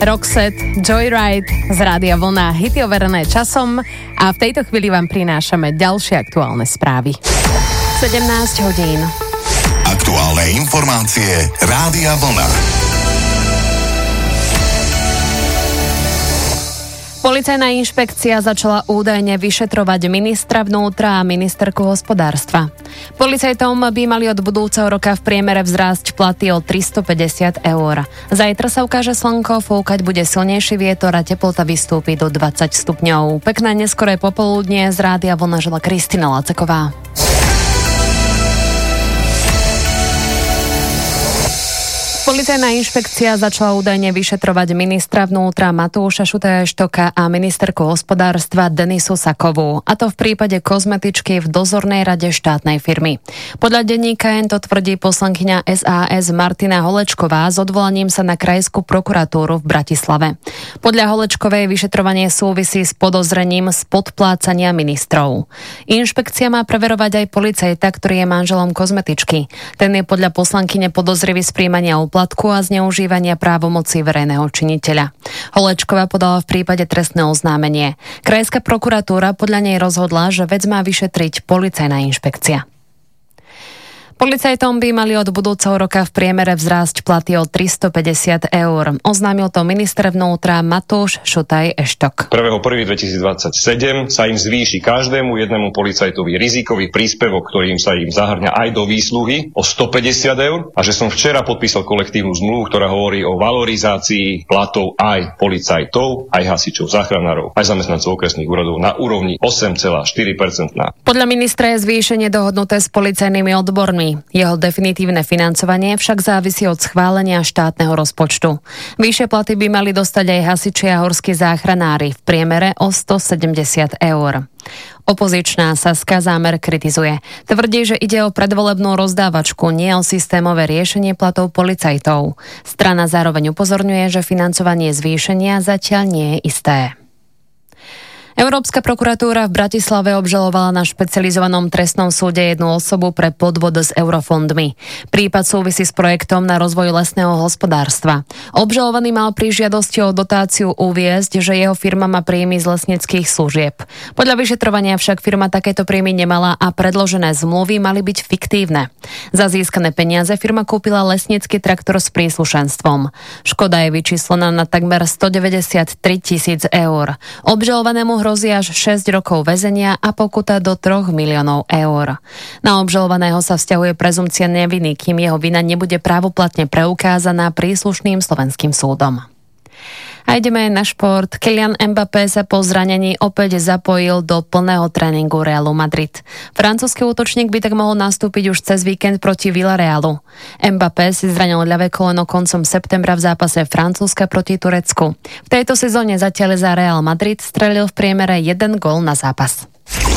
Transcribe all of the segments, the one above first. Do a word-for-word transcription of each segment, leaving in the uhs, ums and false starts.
Roxette, Joyride z Rádia Vlna, hity overené časom a v tejto chvíli vám prinášame ďalšie aktuálne správy. sedemnásť hodín. Aktuálne informácie Rádia Vlna. Policajná inšpekcia začala údajne vyšetrovať ministra vnútra a ministerku hospodárstva. Policajtom by mali od budúceho roka v priemere vzrásť platy o tristopäťdesiat eur. Zajtra sa ukáže slnko, fúkať bude silnejší vietor a teplota vystúpi do dvadsať stupňov. Pekné neskoré popoludnie z Rádia Vlna žela Kristina Laceková. Policajná inšpekcia začala údajne vyšetrovať ministra vnútra Matúša Šutaja-Eštoka a ministerku hospodárstva Denisu Sakovú, a to v prípade kozmetičky v dozornej rade štátnej firmy. Podľa denníka N to tvrdí poslankyňa es a es Martina Holečková s odvolaním sa na krajskú prokuratúru v Bratislave. Podľa Holečkovej vyšetrovanie súvisí s podozrením z podplácania ministrov. Inšpekcia má preverovať aj policajta, ktorý je manželom kozmetičky. Ten je podľa poslankyne podozrivý z prijímania platku a zneužívania právomocí verejného činiteľa. Holečková podala v prípade trestné oznámenie. Krajská prokuratúra podľa nej rozhodla, že vec má vyšetriť policajná inšpekcia. Policajtom by mali od budúceho roka v priemere vzrásť platy o tristopäťdesiat eur. Oznámil to minister vnútra Matúš Šutaj-Eštok. prvého prvého dvetisícdvadsaťsedem sa im zvýši každému jednému policajtovi rizikový príspevok, ktorý im sa im zahrňa aj do výsluhy, o stopäťdesiat eur, a že som včera podpísal kolektívnu zmluvu, ktorá hovorí o valorizácii platov aj policajtov, aj hasičov, záchranárov, aj zamestnancov okresných úradov na úrovni osem celá štyri percenta. Podľa ministra je zvýšenie dohodnuté s policajnými odbormi. Jeho definitívne financovanie však závisí od schválenia štátneho rozpočtu. Vyššie platy by mali dostať aj hasiči a horskí záchranári, v priemere o stosedemdesiat eur. Opozičná Saska zámer kritizuje. Tvrdí, že ide o predvolebnú rozdávačku, nie o systémové riešenie platov policajtov. Strana zároveň upozorňuje, že financovanie zvýšenia zatiaľ nie je isté. Európska prokuratúra v Bratislave obžalovala na špecializovanom trestnom súde jednu osobu pre podvod s eurofondmi. Prípad súvisí s projektom na rozvoj lesného hospodárstva. Obžalovaný mal pri žiadosti o dotáciu uviesť, že jeho firma má príjmy z lesníckych služieb. Podľa vyšetrovania však firma takéto príjmy nemala a predložené zmluvy mali byť fiktívne. Za získané peniaze firma kúpila lesnícky traktor s príslušenstvom. Škoda je vyčíslená na takmer stodeväťdesiattri tisíc eur. Obžalovanému hrozí až šesť rokov väzenia a pokuta do troch miliónov eur. Na obžalovaného sa vzťahuje prezumcia neviny, kým jeho vina nebude právoplatne preukázaná príslušným slovenským súdom. A ideme na šport. Kylian Mbappé sa po zranení opäť zapojil do plného tréningu Realu Madrid. Francúzsky útočník by tak mohol nastúpiť už cez víkend proti Villarealu. Mbappé si zranil ľavé koleno koncom septembra v zápase Francúzska proti Turecku. V tejto sezóne zatiaľ za Real Madrid strelil v priemere jeden gól na zápas.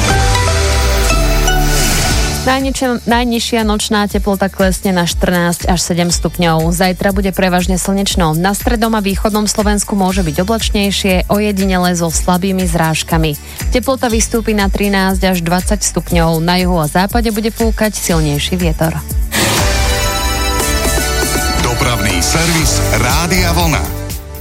Najnižšia, najnižšia nočná teplota klesne na štrnásť až sedem stupňov. Zajtra bude prevažne slnečno. Na strednom a východnom Slovensku môže byť oblačnejšie, ojedinele so slabými zrážkami. Teplota vystúpi na trinásť až dvadsať stupňov. Na juhu a západe bude fúkať silnejší vietor. Dopravný servis Rádia Vlna.